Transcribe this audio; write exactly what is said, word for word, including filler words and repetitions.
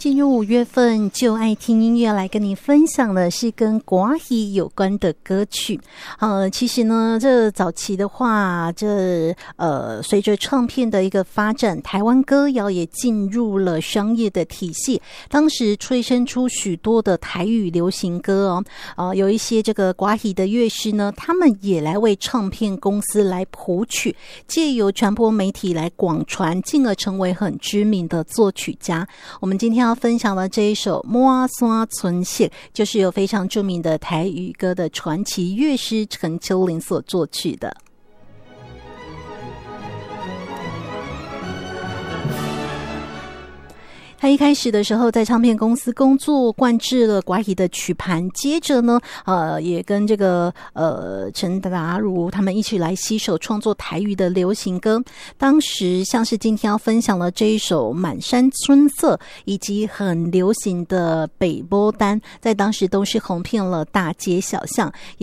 进入五月份，就爱听音乐来跟你分享的是跟国语有关的歌曲。呃，其实呢，这早期的话，这呃，随着唱片的一个发展，台湾歌谣也进入了商业的体系。当时催生出许多的台语流行歌哦，呃，有一些这个国语的乐师呢，他们也来为唱片公司来谱曲，借由传播媒体来广传，进而成为很知名的作曲家。我们今天要分享的这一首《抹山存线》，就是由非常著名的台语歌的传奇乐师陈秋玲所作曲的。他一开始的时候在唱片公司工作，灌制了国语的曲盘，接着呢，呃，也跟这个呃陈达如他们一起来携手创作台语的流行歌。当时像是今天要分享的这一首《满山春色》，以及很流行的《北波丹》，在当时都是红遍了大街小巷。